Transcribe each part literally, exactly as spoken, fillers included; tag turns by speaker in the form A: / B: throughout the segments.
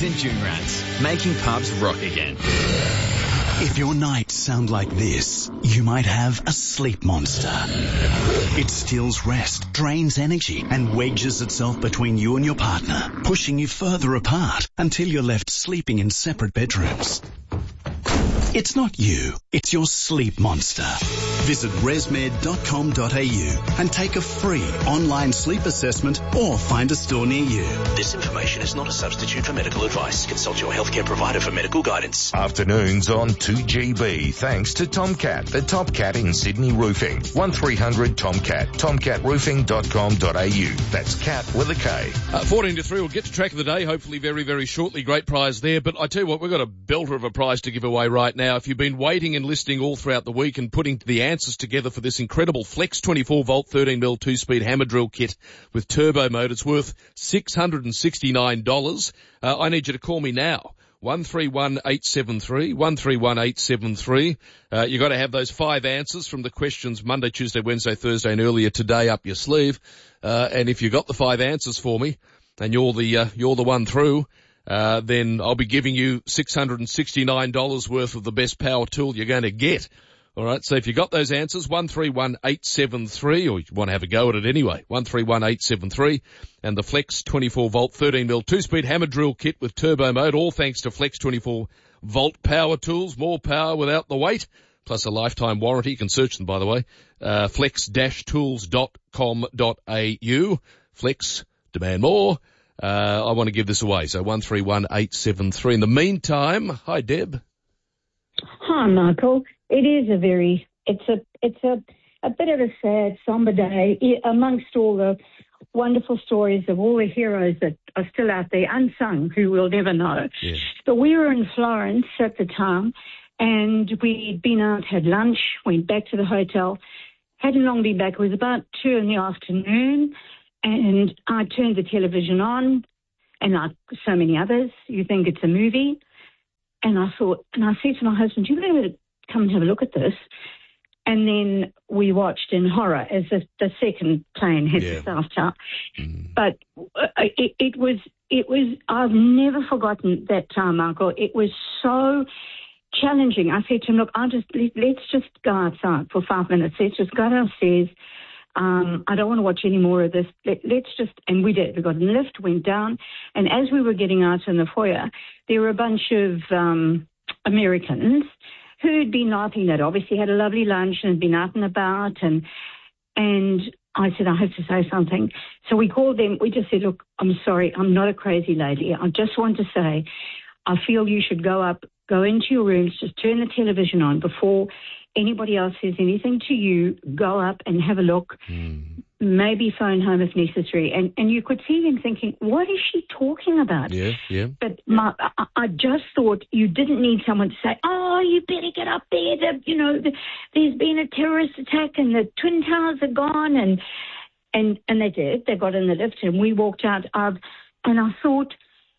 A: Reds and June Rats, making pubs rock again.
B: If your nights sound like this, you might have a sleep monster. It steals rest, drains energy, and wedges itself between you and your partner, pushing you further apart until you're left sleeping in separate bedrooms. It's not you, it's your sleep monster. Visit resmed dot com dot a u and take a free online sleep assessment or find a store near you.
C: This information is not a substitute for medical advice. Consult your healthcare provider for medical guidance.
D: Afternoons on two G B, thanks to Tomcat, the top cat in Sydney roofing. one three hundred Tomcat, tomcat roofing dot com dot a u. That's cat with a K.
E: Uh, fourteen to three, we'll get to track of the day, hopefully very, very shortly. Great prize there. But I tell you what, we've got a belter of a prize to give away right now. If you've been waiting and listening all throughout the week and putting the answers together for this incredible Flex twenty-four volt thirteen mil two-speed hammer drill kit with turbo mode, it's worth six hundred sixty-nine dollars. Uh, I need you to call me now. one three one eight seven three, one three one eight seven three. Uh, you got to have those five answers from the questions Monday, Tuesday, Wednesday, Thursday and earlier today up your sleeve. Uh, and if you got the five answers for me and you're the, uh, you're the one through, uh, then I'll be giving you six hundred sixty-nine dollars worth of the best power tool you're going to get. All right. So if you got those answers, one three one eight seven three, or you want to have a go at it anyway, one three one eight seven three, and the Flex twenty-four volt thirteen mil two-speed hammer drill kit with turbo mode, all thanks to Flex twenty-four volt power tools, more power without the weight, plus a lifetime warranty. You can search them, by the way, uh, flex dash tools dot com dot a u. Flex, demand more. Uh, I want to give this away. So one three one eight seven three. In the meantime, hi, Deb.
F: Hi, Michael. It is a very, it's a, it's a, a bit of a sad, somber day amongst all the wonderful stories of all the heroes that are still out there, unsung, who we'll never know. Yeah. But we were in Florence at the time, and we'd been out, had lunch, went back to the hotel, hadn't long been back. It was about two in the afternoon, and I turned the television on, and like so many others, you think it's a movie. And I thought, and I said to my husband, you better come and have a look at this. And then we watched in horror as the, the second plane hit yeah. the South Tower. Mm. But it, it was, it was, I've never forgotten that time, Michael. It was so challenging. I said to him, look, I'll just, let's just go outside for five minutes. Let's just go downstairs. Um, I don't want to watch any more of this. Let, let's just, and we did. We got in the lift, went down, and as we were getting out in the foyer, there were a bunch of um, Americans who'd been laughing. They'd obviously had a lovely lunch and had been out and about, and and I said, I have to say something. So we called them. We just said, look, I'm sorry, I'm not a crazy lady. I just want to say, I feel you should go up, go into your rooms, just turn the television on before anybody else says anything to you. Go up and have a look, mm. maybe phone home if necessary. And and you could see him thinking, what is she talking about?
E: Yeah, yeah.
F: But my, I, I just thought you didn't need someone to say, oh, you better get up there. The, you know, the, there's been a terrorist attack and the Twin Towers are gone. And and, and they did. They got in the lift and we walked out. Of, and I thought,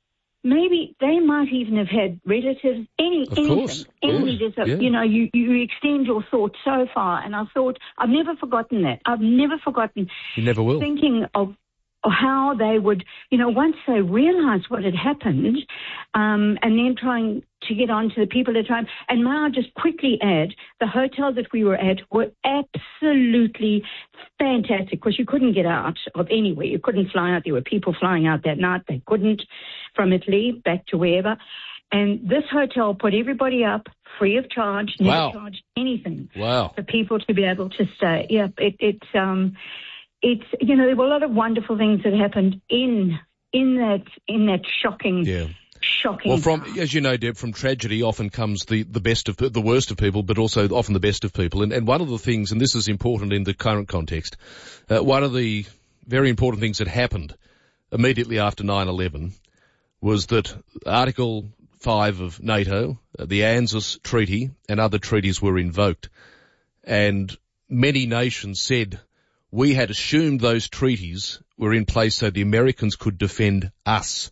F: maybe they might even have had relatives, any,
E: of
F: anything.
E: Course.
F: Any,
E: yeah.
F: a,
E: yeah.
F: You know, you, you extend your thought so far. And I thought, I've never forgotten that. I've never forgotten.
E: You never will.
F: Thinking of, of how they would, you know, once they realised what had happened, um, and then trying to get on to the people at home. And may I just quickly add, the hotel that we were at were absolutely fantastic because you couldn't get out of anywhere. You couldn't fly out. There were people flying out that night. They couldn't from Italy back to wherever. And this hotel put everybody up free of charge, never
E: wow.
F: charged anything
E: wow.
F: for people to be able to stay. Yeah, it, it's, um, it's, you know, there were a lot of wonderful things that happened in, in that, in that shocking
E: yeah.
F: Shocking.
E: Well, from, as you know, Deb, from tragedy often comes the, the best of, the worst of people, but also often the best of people. And, and one of the things, and this is important in the current context, uh, one of the very important things that happened immediately after nine eleven was that Article five of NATO, uh, the ANZUS Treaty, and other treaties were invoked. And many nations said, we had assumed those treaties were in place so the Americans could defend us.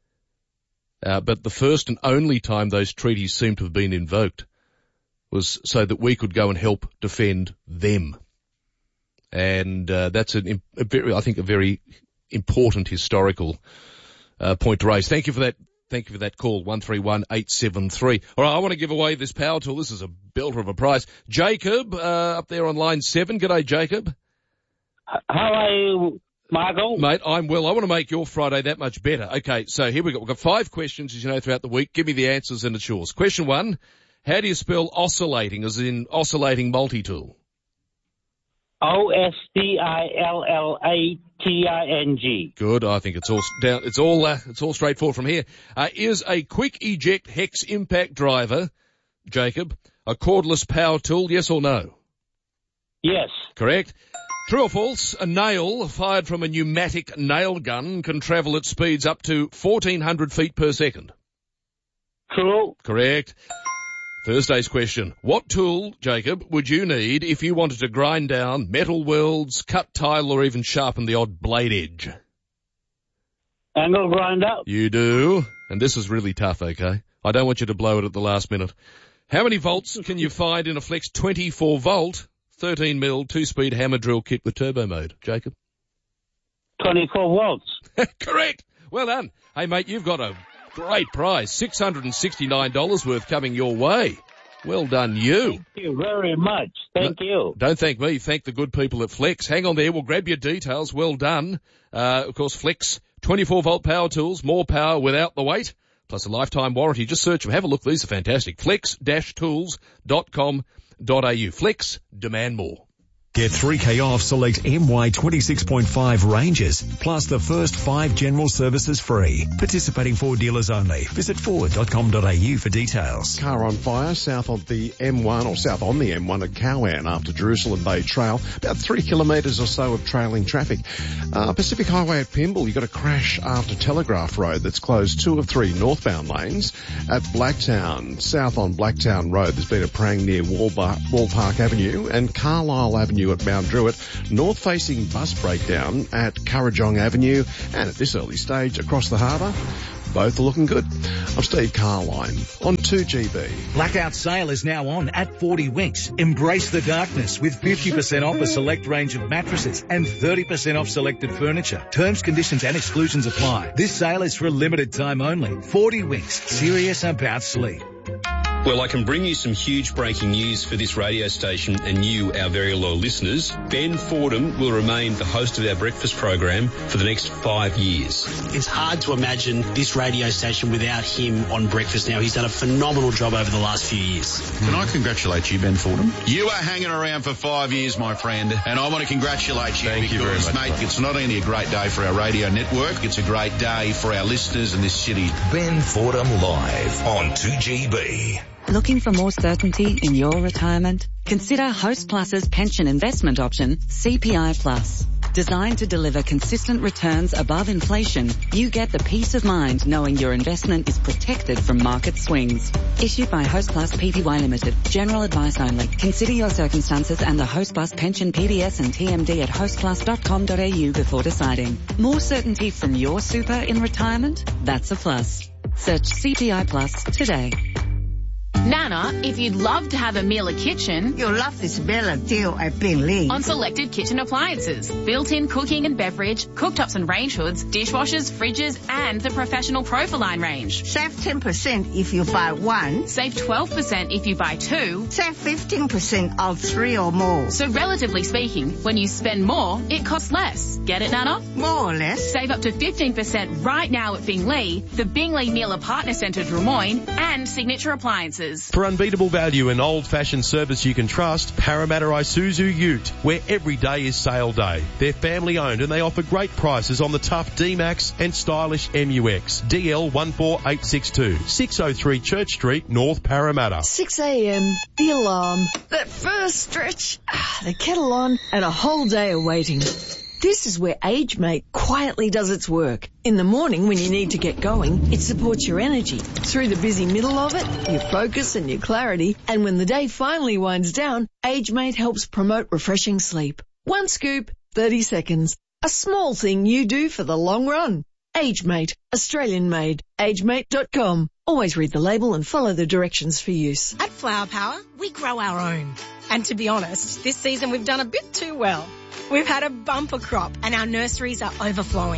E: Uh, but the first and only time those treaties seem to have been invoked was so that we could go and help defend them. And uh, that's, an, a very, I think, a very important historical uh, point to raise. Thank you for that Thank you for that call, one three one eight seven three. All right, I want to give away this power tool. This is a belter of a prize. Jacob, uh, up there on line seven. G'day, Jacob.
G: How are you, Michael?
E: Mate, I'm well. I want to make your Friday that much better. Okay, so here we go. We've got five questions, as you know, throughout the week. Give me the answers and it's yours. Question one, how do you spell oscillating, as in oscillating multi-tool?
G: O S C I L L A T I N G.
E: Good. I think it's all down. It's all. Uh, it's all straightforward from here. Uh, is a quick eject hex impact driver, Jacob, a cordless power tool? Yes or no?
G: Yes.
E: Correct. True or false? A nail fired from a pneumatic nail gun can travel at speeds up to fourteen hundred feet per second.
G: True.
E: Correct. Thursday's question. What tool, Jacob, would you need if you wanted to grind down metal welds, cut tile, or even sharpen the odd blade edge?
G: Angle grinder.
E: You do. And this is really tough, okay? I don't want you to blow it at the last minute. How many volts can you find in a Flex twenty-four volt, thirteen mil, two-speed hammer drill kit with turbo mode, Jacob?
G: twenty-four volts.
E: Correct. Well done. Hey, mate, you've got a great prize, six hundred sixty-nine dollars worth coming your way. Well done, you.
G: Thank you very much. Thank
E: no,
G: you.
E: Don't thank me. Thank the good people at Flex. Hang on there. We'll grab your details. Well done. Uh, of course, Flex, twenty-four volt power tools, more power without the weight, plus a lifetime warranty. Just search them. Have a look. These are fantastic. flex dash tools dot com dot a u. Flex, demand more.
H: Get three K off select M Y twenty-six point five ranges, plus the first five general services free. Participating Ford dealers only. Visit ford dot com dot a u for details.
I: Car on fire south of the M one, or south on the M one at Cowan after Jerusalem Bay Trail. About three kilometres or so of trailing traffic. Uh, Pacific Highway at Pymble, you got a crash after Telegraph Road that's closed two of three northbound lanes. At Blacktown, south on Blacktown Road, there's been a prang near Wallbar- Wallpark Avenue and Carlisle Avenue at Mount Druitt, north-facing bus breakdown at Currajong Avenue, and at this early stage across the harbour. Both are looking good. I'm Steve Carline on two G B.
J: Blackout sale is now on at forty Winks. Embrace the darkness with fifty percent off a select range of mattresses and thirty percent off selected furniture. Terms, conditions and exclusions apply. This sale is for a limited time only. forty Winks. Serious about sleep.
K: Well, I can bring you some huge breaking news for this radio station and you, our very loyal listeners. Ben Fordham will remain the host of our breakfast program for the next five years.
L: It's hard to imagine this radio station without him on breakfast now. He's done a phenomenal job over the last few years.
M: Can I congratulate you, Ben Fordham? You are hanging around for five years, my friend, and I want to congratulate you.
K: Thank
M: because,
K: you very much,
M: mate,
K: brother.
M: It's not only a great day for our radio network, it's a great day for our listeners in this city.
D: Ben Fordham live on two G B.
N: Looking for more certainty in your retirement? Consider Host Plus's pension investment option, C P I Plus. Designed to deliver consistent returns above inflation, you get the peace of mind knowing your investment is protected from market swings. Issued by Host Plus Pty Limited. General advice only. Consider your circumstances and the Host Plus pension P D S and T M D at host plus dot com dot a u before deciding. More certainty from your super in retirement? That's a plus. Search C P I Plus today.
O: Nana, if you'd love to have a Miele kitchen,
P: you'll love this Bella deal at Bingley.
O: On selected kitchen appliances, built-in cooking and beverage, cooktops and range hoods, dishwashers, fridges, and the professional Profiline range.
P: Save ten percent if you buy one.
O: Save twelve percent if you buy two.
P: Save fifteen percent of three or more.
O: So relatively speaking, when you spend more, it costs less. Get it, Nana?
P: More or less.
O: Save up to fifteen percent right now at Bingley, the Bingley Miele Partner Centre Drummoyne, and Signature Appliances.
Q: For unbeatable value and old-fashioned service you can trust, Parramatta Isuzu Ute, where every day is sale day. They're family-owned and they offer great prices on the tough D-Max and stylish M U X. D L one four eight six two, six oh three Church Street, North Parramatta.
R: six a.m, the alarm, that first stretch, the kettle on, and a whole day of waiting. This is where AgeMate quietly does its work. In the morning when you need to get going, it supports your energy. Through the busy middle of it, your focus and your clarity. And when the day finally winds down, AgeMate helps promote refreshing sleep. One scoop, thirty seconds. A small thing you do for the long run. AgeMate, Australian made. agemate dot com. Always read the label and follow the directions for use.
S: At Flower Power, we grow our own. And to be honest, this season we've done a bit too well. We've had a bumper crop and our nurseries are overflowing.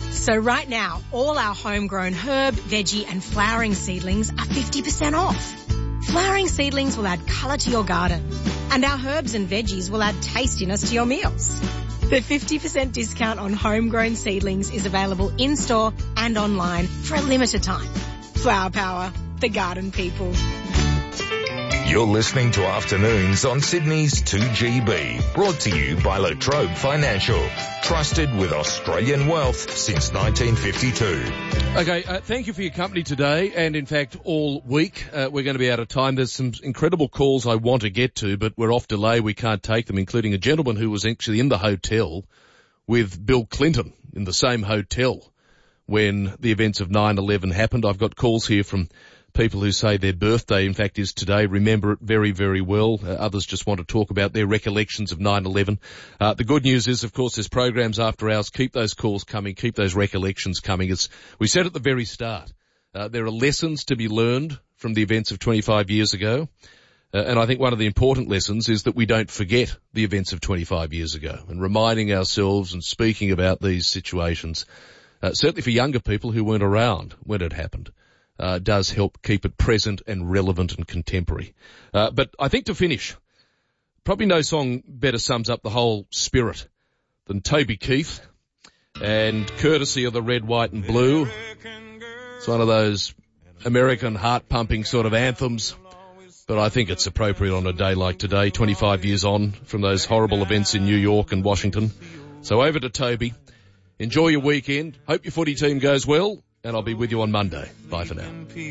S: So right now, all our homegrown herb, veggie and flowering seedlings are fifty percent off. Flowering seedlings will add colour to your garden, and our herbs and veggies will add tastiness to your meals. The fifty percent discount on homegrown seedlings is available in-store and online for a limited time. Flower Power, the garden people.
D: You're listening to Afternoons on Sydney's two G B, brought to you by Latrobe Financial, trusted with Australian wealth since nineteen fifty-two.
E: Okay, uh, thank you for your company today, and in fact all week. Uh, we're going to be out of time. There's some incredible calls I want to get to, but we're off delay. We can't take them, including a gentleman who was actually in the hotel with Bill Clinton, in the same hotel when the events of nine eleven happened. I've got calls here from people who say their birthday, in fact, is today, remember it very, very well. Uh, others just want to talk about their recollections of nine eleven. Uh, the good news is, of course, there's programs after hours. Keep those calls coming. Keep those recollections coming. As we said at the very start, uh, there are lessons to be learned from the events of twenty-five years ago. Uh, and I think one of the important lessons is that we don't forget the events of twenty-five years ago, and reminding ourselves and speaking about these situations, uh, certainly for younger people who weren't around when it happened. Uh, does help keep it present and relevant and contemporary. Uh, but I think to finish, probably no song better sums up the whole spirit than Toby Keith, and courtesy of the Red, White and Blue. It's one of those American heart-pumping sort of anthems, but I think it's appropriate on a day like today, twenty-five years on from those horrible events in New York and Washington. So over to Toby. Enjoy your weekend. Hope your footy team goes well. And I'll be with you on Monday. Bye for now.